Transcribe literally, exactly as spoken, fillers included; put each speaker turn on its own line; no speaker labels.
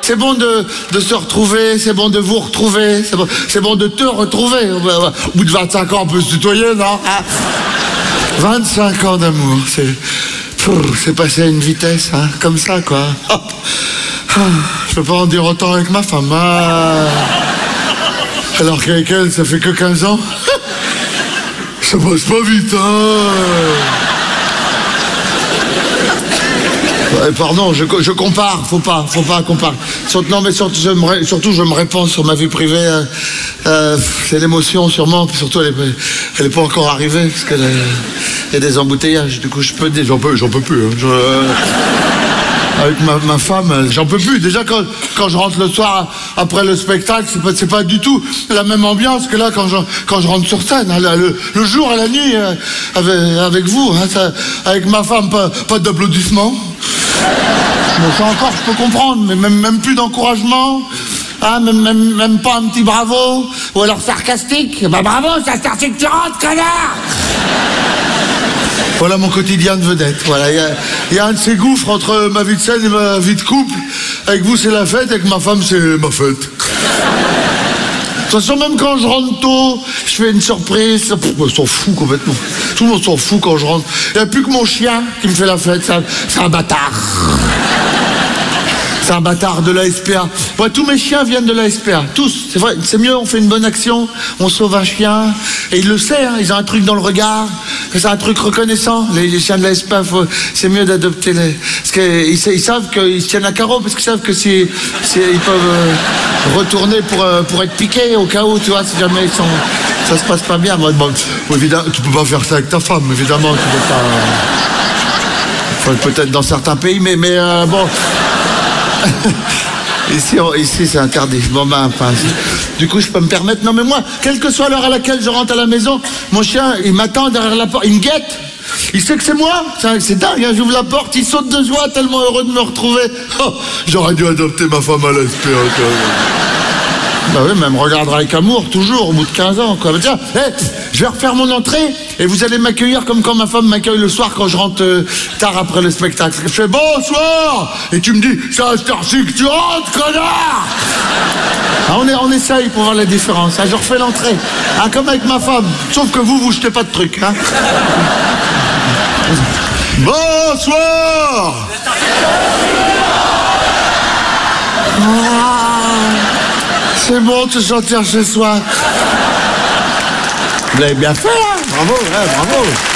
C'est bon de, de se retrouver, c'est bon de vous retrouver, c'est bon, c'est bon de te retrouver. Au bout de vingt-cinq ans, on peut se tutoyer, non? vingt-cinq ans d'amour, c'est... C'est passé à une vitesse, hein, comme ça, quoi. Oh. Ah, je peux pas en dire autant avec ma femme. Ah. Alors qu'avec elle, ça fait que quinze ans. Ça passe pas vite, hein. Ouais, pardon, je, je compare, faut pas, faut pas comparer. Surtout, non, mais surtout je, me, surtout, je me réponds sur ma vie privée. Euh, euh, c'est l'émotion, sûrement. Puis surtout, elle est, elle est pas encore arrivée, parce qu'il y a des embouteillages. Du coup, je peux dire, j'en peux, j'en peux plus. Hein. Je, euh, avec ma, ma femme, j'en peux plus. Déjà, quand, quand je rentre le soir après le spectacle, c'est pas, c'est pas du tout la même ambiance que là quand je, quand je rentre sur scène. Hein, là, le, le jour et la nuit, euh, avec, avec vous, hein, ça, avec ma femme, pas, pas d'applaudissements. Bon, ça encore, je peux comprendre, mais même, même plus d'encouragement, hein, même, même, même pas un petit bravo, ou alors sarcastique. Bah bravo, ça sert que tu rentres, connard. Voilà mon quotidien de vedette. Voilà, il y, y a un de ces gouffres entre ma vie de scène et ma vie de couple. Avec vous, c'est la fête, avec ma femme, c'est ma fête. De toute façon, même quand je rentre tôt, je fais une surprise. Pff, on s'en fout complètement. Tout le monde s'en fout quand je rentre. Il n'y a plus que mon chien qui me fait la fête. C'est un, c'est un bâtard. C'est un bâtard de l'A S P A. Ouais, tous mes chiens viennent de l'A S P A. Tous. C'est vrai, c'est mieux, on fait une bonne action, on sauve un chien. Et ils le savent, hein, ils ont un truc dans le regard. C'est un truc reconnaissant. Les, les chiens de l'A S P A, faut, c'est mieux d'adopter les... Parce qu'ils ils savent qu'ils se tiennent à carreau, parce qu'ils savent que si, si ils peuvent euh, retourner pour, euh, pour être piqués, au cas où, tu vois, si jamais ils sont... Ça se passe pas bien. Moi, bon, évidemment, tu peux pas faire ça avec ta femme, évidemment, tu peux pas... Euh... Enfin, peut-être dans certains pays, mais, mais euh, bon... Ici, on, ici c'est interdit. Bon, ben, enfin, du coup, je peux me permettre. Non, mais moi, quelle que soit l'heure à laquelle je rentre à la maison, mon chien, il m'attend derrière la porte, il me guette. Il sait que c'est moi. C'est, c'est dingue, hein, j'ouvre la porte, il saute de joie, tellement heureux de me retrouver. Oh, j'aurais dû adopter ma femme à l'A S P A. Bah oui, mais elle me regardera avec amour, toujours, au bout de quinze ans, quoi. Mais tiens, hey, je vais refaire mon entrée, et vous allez m'accueillir comme quand ma femme m'accueille le soir quand je rentre euh, tard après le spectacle. Je fais bonsoir, et tu me dis, c'est à cette heure-ci que tu rentres, connard. Ah, on, est, on essaye pour voir la différence, hein, je refais l'entrée, hein, comme avec ma femme, sauf que vous, vous jetez pas de trucs, hein. Bonsoir. Ah. C'est bon de se sentir chez soi. Vous l'avez bien fait, hein? Bravo, hein, bravo.